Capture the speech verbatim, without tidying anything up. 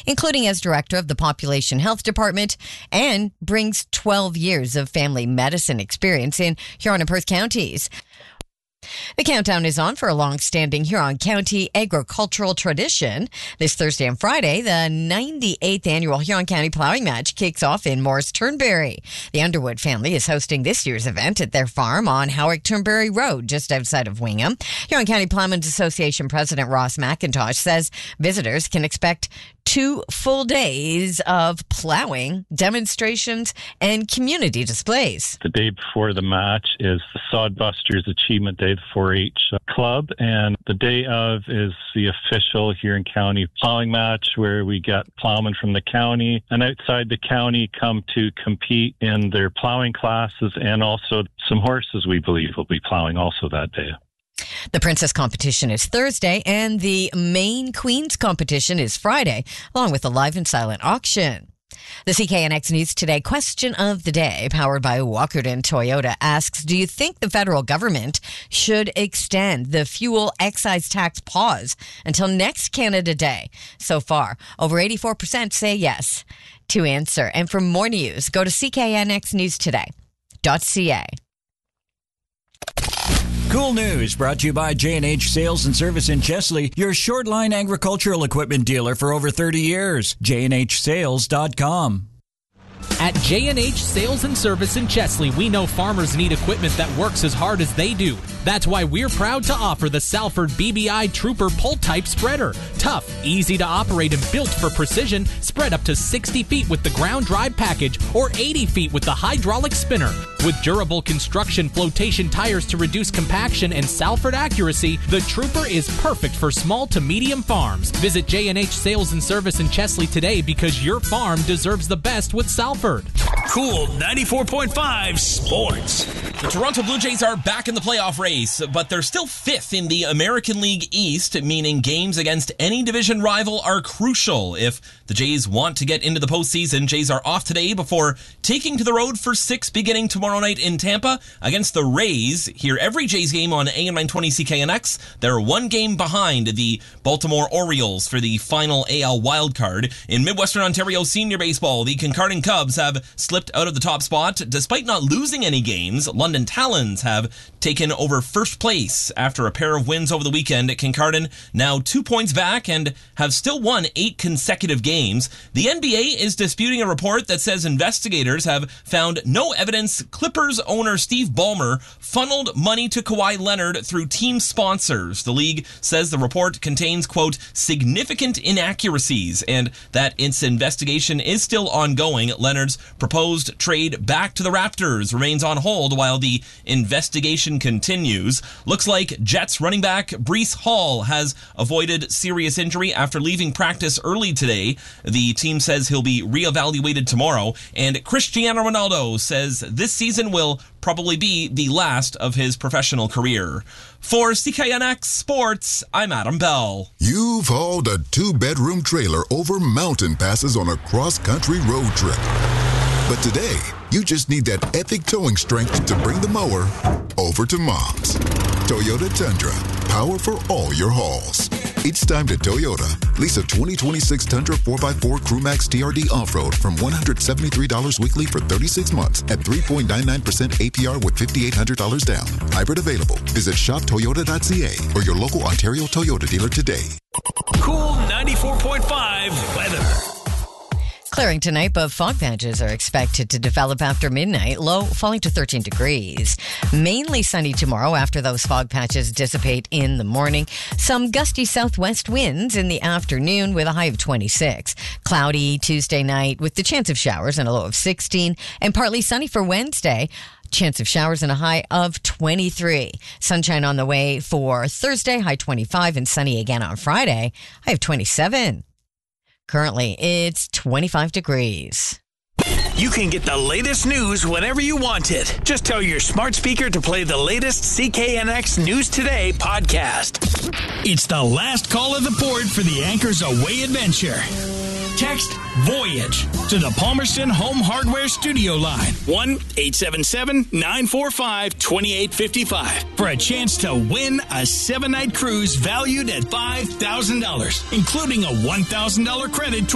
including as director of the Population Health Department, and brings twelve years of family medicine experience in Huron and Perth counties. The countdown is on for a long-standing Huron County agricultural tradition. This Thursday and Friday, the ninety-eighth annual Huron County Plowing Match kicks off in Morris Turnberry. The Underwood family is hosting this year's event at their farm on Howick Turnberry Road, just outside of Wingham. Huron County Plowmen's Association President Ross McIntosh says visitors can expect two full days of plowing, demonstrations, and community displays. The day before the match is the Sodbusters Achievement Day, the four H club, and the day of is the official Huron County Plowing Match, where we get plowmen from the county and outside the county come to compete in their plowing classes, and also some horses we believe will be plowing also that day. The Princess competition is Thursday, and the Main Queens competition is Friday, along with a live and silent auction. The C K N X News Today question of the day, powered by Walkerton Toyota, asks, do you think the federal government should extend the fuel excise tax pause until next Canada Day? So far, over eighty-four percent say yes. To answer, and for more news, go to c k n x news today dot c a. Cool News brought to you by J and H Sales and Service in Chesley, your short-line agricultural equipment dealer for over thirty years. j and h sales dot com. At J and H Sales and Service in Chesley, we know farmers need equipment that works as hard as they do. That's why we're proud to offer the Salford B B I Trooper pull-type spreader. Tough, easy to operate, and built for precision. Spread up to sixty feet with the ground drive package or eighty feet with the hydraulic spinner. With durable construction flotation tires to reduce compaction and Salford accuracy, the Trooper is perfect for small to medium farms. Visit J and H Sales and Service in Chesley today, because your farm deserves the best with Salford. Cool ninety-four point five Sports. The Toronto Blue Jays are back in the playoff race, but they're still fifth in the American League East, meaning games against any division rival are crucial if the Jays want to get into the postseason. Jays are off today before taking to the road for six beginning tomorrow night in Tampa against the Rays. Hear every Jays game on A M nine twenty C K N X. They're one game behind the Baltimore Orioles for the final A L wildcard. In Midwestern Ontario Senior Baseball, the Kincardine Cubs have slipped out of the top spot despite not losing any games. London Talons have taken over first place after a pair of wins over the weekend. Kincardine now two points back and have still won eight consecutive games. The N B A is disputing a report that says investigators have found no evidence Clippers owner Steve Ballmer funneled money to Kawhi Leonard through team sponsors. The league says the report contains, quote, significant inaccuracies, and that its investigation is still ongoing. Leonard's proposed trade back to the Raptors remains on hold while the investigation continues. Looks like Jets running back Breece Hall has avoided serious injury after leaving practice early today. The team says he'll be reevaluated tomorrow, and Cristiano Ronaldo says this season will probably be the last of his professional career. For C K N X Sports, I'm Adam Bell. You've hauled a two-bedroom trailer over mountain passes on a cross-country road trip. But today, you just need that epic towing strength to bring the mower over to Mom's. Toyota Tundra, power for all your hauls. It's time to Toyota. Lease a twenty twenty-six Tundra four by four Crewmax T R D Off-Road from one hundred seventy-three dollars weekly for thirty-six months at three point nine nine percent A P R with five thousand eight hundred dollars down. Hybrid available. Visit shop toyota dot c a or your local Ontario Toyota dealer today. Cool ninety-four point five weather. Clearing tonight, but fog patches are expected to develop after midnight, low falling to thirteen degrees. Mainly sunny tomorrow after those fog patches dissipate in the morning. Some gusty southwest winds in the afternoon with a high of twenty-six. Cloudy Tuesday night with the chance of showers and a low of sixteen. And partly sunny for Wednesday. Chance of showers and a high of twenty-three. Sunshine on the way for Thursday, high twenty-five, and sunny again on Friday, high of twenty-seven. Currently, it's twenty-five degrees. You can get the latest news whenever you want it. Just tell your smart speaker to play the latest C K N X News Today podcast. It's the last call of the port for the Anchors Away adventure. Text VOYAGE to the Palmerston Home Hardware Studio line, one eight seven seven, nine four five, two eight five five, for a chance to win a seven-night cruise valued at five thousand dollars, including a one thousand dollars credit